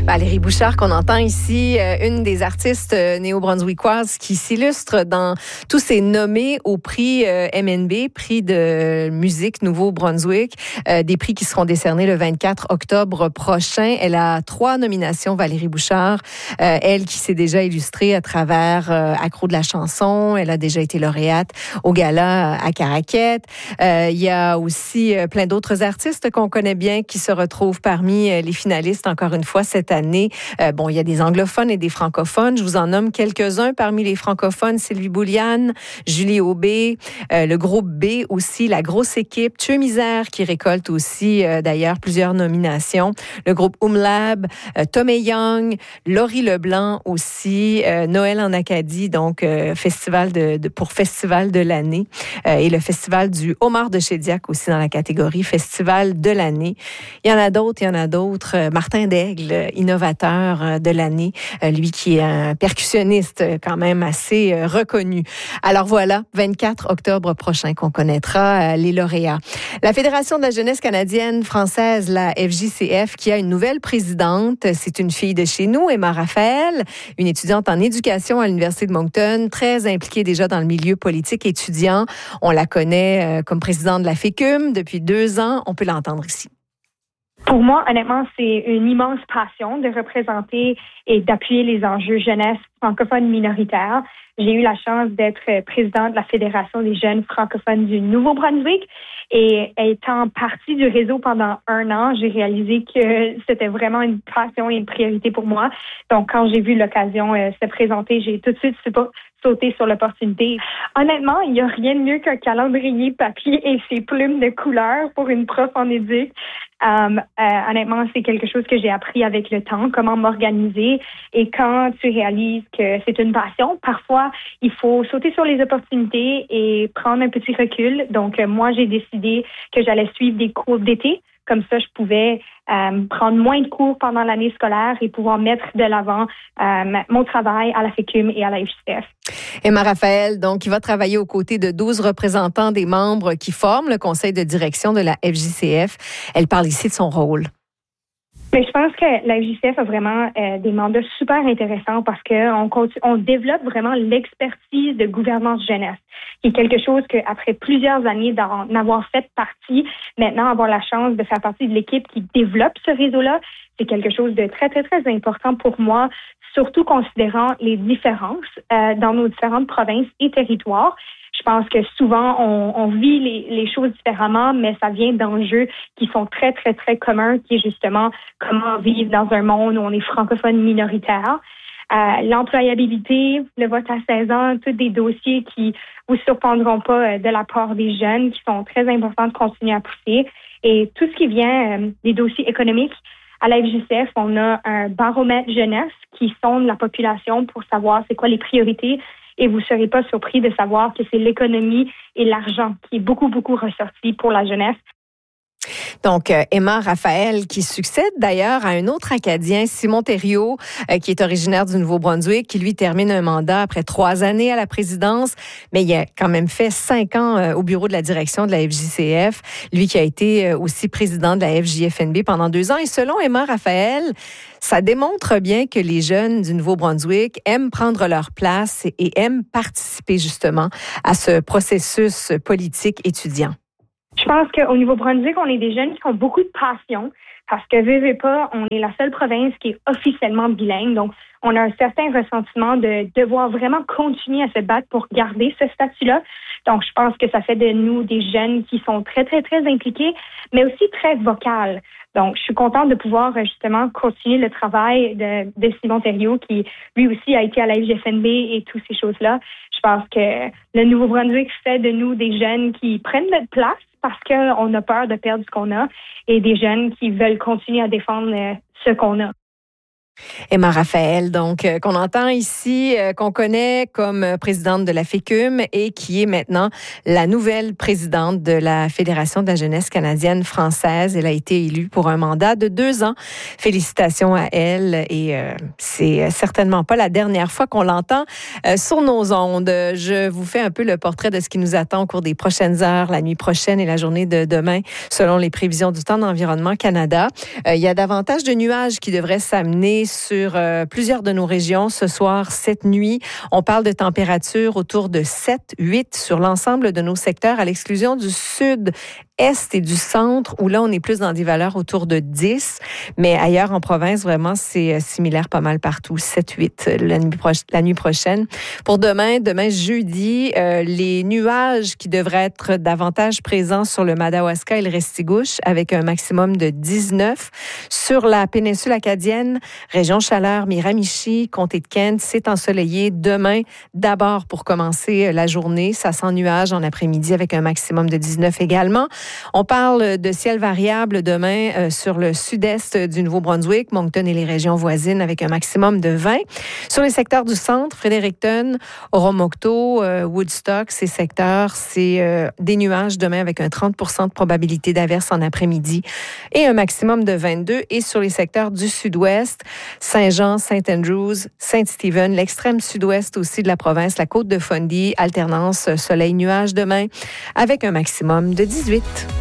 Valérie Bouchard, qu'on entend ici, une des artistes néo-brunswickoises qui s'illustre dans tous ces nommés au prix MNB, prix de musique Nouveau-Brunswick, des prix qui seront décernés le 24 octobre prochain. Elle a 3 nominations, Valérie Bouchard. Elle qui s'est déjà illustrée à travers Accro de la chanson. Elle a déjà été lauréate au gala à Caraquette. Il y a aussi plein d'autres artistes qu'on connaît bien qui se retrouvent parmi les finalistes encore une fois cette année. Il y a des anglophones et des francophones. Je vous en nomme quelques-uns parmi les francophones. Sylvie Bouliane, Julie Aubé, le groupe B aussi, la grosse équipe, Tueux Misère qui récolte aussi d'ailleurs plusieurs nominations. Le groupe Umlab, Tommy Young, Laurie Leblanc aussi, Noël en Acadie, donc festival pour festival de l'année. Et le festival du Homard de Chédiac aussi dans la catégorie festival de l'année. Il y en a d'autres. Martin Daigle, innovateur de l'année, lui qui est un percussionniste quand même assez reconnu. Alors voilà, 24 octobre prochain qu'on connaîtra les lauréats. La Fédération de la jeunesse canadienne française, la FJCF, qui a une nouvelle présidente, c'est une fille de chez nous, Emma Raphaël, une étudiante en éducation à l'Université de Moncton, très impliquée déjà dans le milieu politique étudiant. On la connaît comme présidente de la FECUM depuis 2 ans. On peut l'entendre ici. Pour moi, honnêtement, c'est une immense passion de représenter et d'appuyer les enjeux jeunesse francophones minoritaires. J'ai eu la chance d'être présidente de la Fédération des jeunes francophones du Nouveau-Brunswick et étant partie du réseau pendant 1 an, j'ai réalisé que c'était vraiment une passion et une priorité pour moi. Donc, quand j'ai vu l'occasion se présenter, j'ai tout de suite sauté sur l'opportunité. Honnêtement, il n'y a rien de mieux qu'un calendrier papier et ses plumes de couleur pour une prof en éduc. Honnêtement, c'est quelque chose que j'ai appris avec le temps, comment m'organiser. Et quand tu réalises que c'est une passion, parfois, il faut sauter sur les opportunités et prendre un petit recul. Donc, moi, j'ai décidé que j'allais suivre des cours d'été. Comme ça, je pouvais prendre moins de cours pendant l'année scolaire et pouvoir mettre de l'avant mon travail à la FECUM et à la FJCF. Emma Raphaël, donc, qui va travailler aux côtés de 12 représentants des membres qui forment le conseil de direction de la FJCF. Elle parle ici de son rôle. Mais je pense que la FJCF a vraiment des mandats super intéressants parce qu'on développe vraiment l'expertise de gouvernance jeunesse, qui est quelque chose qu'après plusieurs années d'en avoir fait partie, maintenant avoir la chance de faire partie de l'équipe qui développe ce réseau-là, c'est quelque chose de très, très, très important pour moi, surtout considérant les différences dans nos différentes provinces et territoires. Je pense que souvent, on vit les choses différemment, mais ça vient d'enjeux qui sont très, très, très communs, qui est justement comment vivre dans un monde où on est francophone minoritaire. L'employabilité, le vote à 16 ans, tous des dossiers qui vous surprendront pas de la part des jeunes, qui sont très importants de continuer à pousser. Et tout ce qui vient des dossiers économiques, à la FJCF, on a un baromètre jeunesse qui sonde la population pour savoir c'est quoi les priorités. Et vous ne serez pas surpris de savoir que c'est l'économie et l'argent qui est beaucoup, beaucoup ressorti pour la jeunesse. Donc, Emma Raphaël, qui succède d'ailleurs à un autre Acadien, Simon Thériault, qui est originaire du Nouveau-Brunswick, qui lui termine un mandat après 3 années à la présidence, mais il a quand même fait 5 ans au bureau de la direction de la FJCF, lui qui a été aussi président de la FJFNB pendant 2 ans. Et selon Emma Raphaël, ça démontre bien que les jeunes du Nouveau-Brunswick aiment prendre leur place et aiment participer justement à ce processus politique étudiant. Je pense qu'au Nouveau-Brunswick, on est des jeunes qui ont beaucoup de passion parce que, veux pas, on est la seule province qui est officiellement bilingue. Donc, on a un certain ressentiment de devoir vraiment continuer à se battre pour garder ce statut-là. Donc, je pense que ça fait de nous des jeunes qui sont très, très, très impliqués, mais aussi très vocales. Donc, je suis contente de pouvoir justement continuer le travail de Simon Thériault qui, lui aussi, a été à la FJFNB et toutes ces choses-là. Je pense que le Nouveau-Brunswick fait de nous des jeunes qui prennent notre place parce qu'on a peur de perdre ce qu'on a et des jeunes qui veulent continuer à défendre ce qu'on a. Emma Raphael, donc, qu'on entend ici, qu'on connaît comme présidente de la FECUM et qui est maintenant la nouvelle présidente de la Fédération de la jeunesse canadienne française. Elle a été élue pour un mandat de 2 ans. Félicitations à elle et c'est certainement pas la dernière fois qu'on l'entend sur nos ondes. Je vous fais un peu le portrait de ce qui nous attend au cours des prochaines heures, la nuit prochaine et la journée de demain, selon les prévisions du temps d'Environnement Canada. Il y a davantage de nuages qui devraient s'amener sur plusieurs de nos régions ce soir, cette nuit. On parle de températures autour de 7, 8 sur l'ensemble de nos secteurs, à l'exclusion du sud-est et du centre, où là, on est plus dans des valeurs autour de 10. Mais ailleurs en province, vraiment, c'est similaire pas mal partout. 7, 8 la nuit prochaine. Pour demain jeudi, les nuages qui devraient être davantage présents sur le Madawaska et le Restigouche, avec un maximum de 19. Sur la péninsule acadienne, région chaleur, Miramichi, comté de Kent, c'est ensoleillé demain. D'abord, pour commencer la journée, ça sent nuage en après-midi avec un maximum de 19 également. On parle de ciel variable demain sur le sud-est du Nouveau-Brunswick, Moncton et les régions voisines avec un maximum de 20. Sur les secteurs du centre, Fredericton, Oromocto, Woodstock, ces secteurs, c'est des nuages demain avec un 30% de probabilité d'averse en après-midi et un maximum de 22. Et sur les secteurs du sud-ouest, Saint-Jean, Saint-Andrews, Saint-Stephen, l'extrême sud-ouest aussi de la province, la côte de Fundy, alternance soleil-nuage demain avec un maximum de 18.